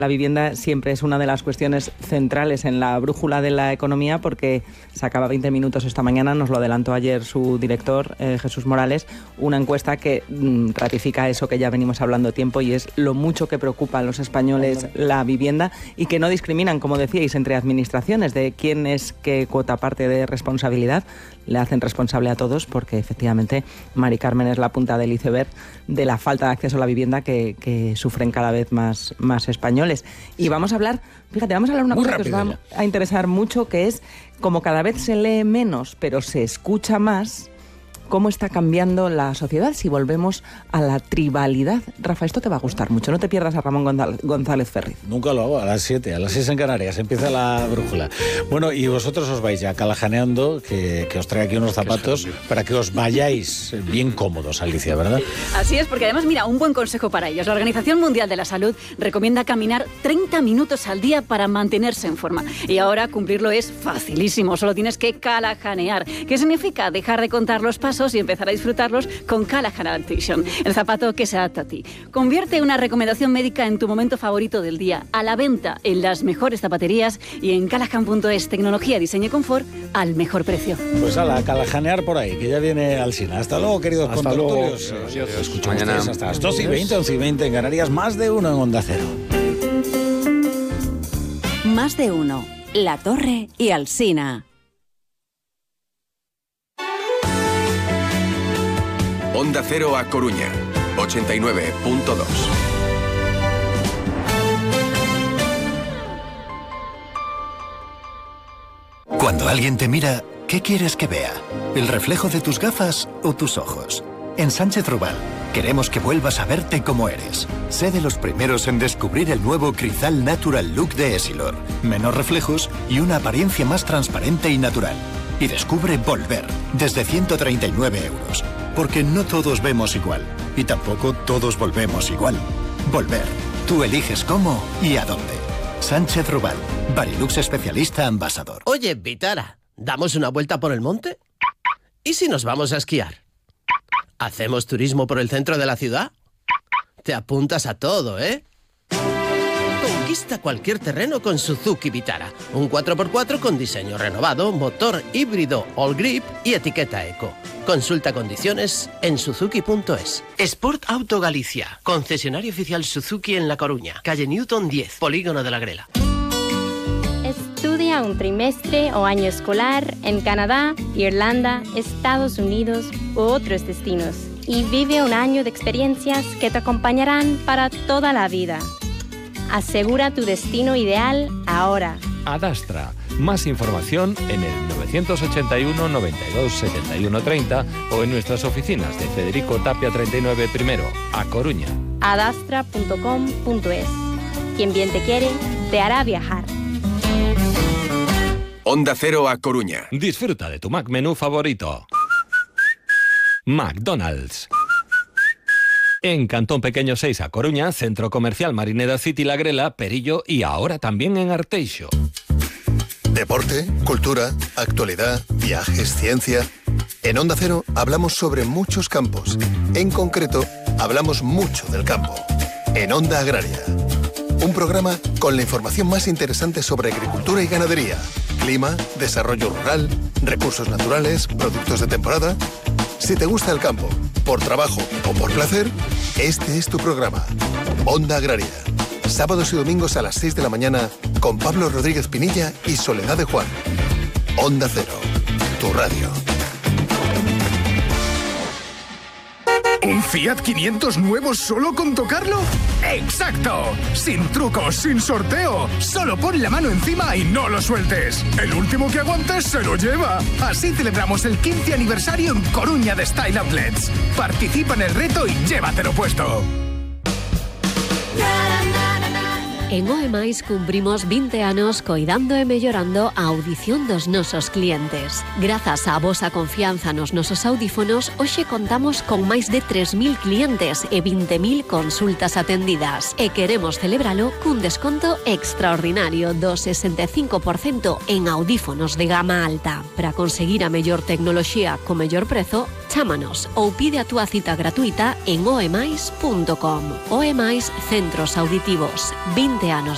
La vivienda siempre es una de las cuestiones centrales en la brújula de la economía porque sacaba 20 minutos esta mañana, nos lo adelantó ayer su director, Jesús Morales, una encuesta que ratifica eso que ya venimos hablando tiempo y es lo mucho que preocupa a los españoles la vivienda y que no discriminan, como decíais, entre administraciones de quién es qué cuota parte de responsabilidad. Le hacen responsable a todos porque efectivamente Mari Carmen es la punta del iceberg de la falta de acceso a la vivienda que sufren cada vez más españoles. Y vamos a hablar, fíjate, vamos a hablar de una cosa que os va a interesar mucho, que es como cada vez se lee menos pero se escucha más, cómo está cambiando la sociedad si volvemos a la tribalidad. Rafa, esto te va a gustar mucho, no te pierdas a Ramón González Ferriz. Nunca lo hago, a las 7, a las 6 en Canarias, empieza la brújula. Bueno, y vosotros os vais ya calajaneando, que os trae aquí unos zapatos para que os vayáis bien cómodos, Alicia, ¿verdad? Así es, porque además, mira, un buen consejo para ellos. La Organización Mundial de la Salud recomienda caminar 30 minutos al día para mantenerse en forma. Y ahora cumplirlo es facilísimo, solo tienes que calajanear. ¿Qué significa? Dejar de contar los pasos y empezar a disfrutarlos con Callahan Adaptation, el zapato que se adapta a ti. Convierte una recomendación médica en tu momento favorito del día, a la venta en las mejores zapaterías y en callahan.es, tecnología, diseño y confort al mejor precio. Pues a calajanear por ahí, que ya viene Alsina. Hasta luego, queridos contertulios. Escucho ustedes hasta las 2:20, 11:20 en Canarias, Más de Uno en Onda Cero. Más de Uno, La Torre y Alsina. Onda Cero a Coruña, 89.2. Cuando alguien te mira, ¿qué quieres que vea? ¿El reflejo de tus gafas o tus ojos? En Sánchez Rubal queremos que vuelvas a verte como eres. Sé de los primeros en descubrir el nuevo Crizal Natural Look de Essilor. Menos reflejos y una apariencia más transparente y natural. Y descubre Volver, desde 139 euros. Porque no todos vemos igual. Y tampoco todos volvemos igual. Volver. Tú eliges cómo y a dónde. Sánchez Rubal. Barilux especialista ambasador. Oye, Vitara, ¿damos una vuelta por el monte? ¿Y si nos vamos a esquiar? ¿Hacemos turismo por el centro de la ciudad? Te apuntas a todo, ¿eh? Conquista cualquier terreno con Suzuki Vitara. Un 4x4 con diseño renovado, motor híbrido All Grip y etiqueta Eco. Consulta condiciones en suzuki.es. Sport Auto Galicia, concesionario oficial Suzuki en La Coruña, calle Newton 10, Polígono de la Grela. Estudia un trimestre o año escolar en Canadá, Irlanda, Estados Unidos u otros destinos y vive un año de experiencias que te acompañarán para toda la vida. Asegura tu destino ideal ahora. Adastra. Más información en el 981 92 71 30 o en nuestras oficinas de Federico Tapia 39 primero, A Coruña. Adastra.com.es. Quien bien te quiere, te hará viajar. Onda Cero a Coruña. Disfruta de tu Mac menú favorito. McDonald's. En Cantón Pequeño 6 a Coruña, Centro Comercial Marineda City La Grela, Perillo y ahora también en Arteixo. Deporte, cultura, actualidad, viajes, ciencia. En Onda Cero hablamos sobre muchos campos. En concreto, hablamos mucho del campo. En Onda Agraria. Un programa con la información más interesante sobre agricultura y ganadería, clima, desarrollo rural, recursos naturales, productos de temporada. Si te gusta el campo, por trabajo o por placer, este es tu programa. Onda Agraria. Sábados y domingos a las 6 de la mañana con Pablo Rodríguez Pinilla y Soledad de Juan. Onda Cero, tu radio. ¿Un Fiat 500 nuevo solo con tocarlo? ¡Exacto! Sin trucos, sin sorteo. Solo pon la mano encima y no lo sueltes. El último que aguantes se lo lleva. Así celebramos el 15 aniversario en Coruña de Style Outlets. Participa en el reto y llévatelo puesto. En OEMAIS cumprimos 20 anos coidando e mellorando a audición dos nosos clientes. Grazas á vosa confianza nos nosos audífonos, hoxe contamos con máis de 3.000 clientes e 20.000 consultas atendidas. E queremos celebralo cun desconto extraordinario do 65% en audífonos de gama alta. Para conseguir a mellor tecnoloxía co mellor prezo, chámanos ou pide a túa cita gratuita en oemais.com. OEMAIS Centros Auditivos. 20 anos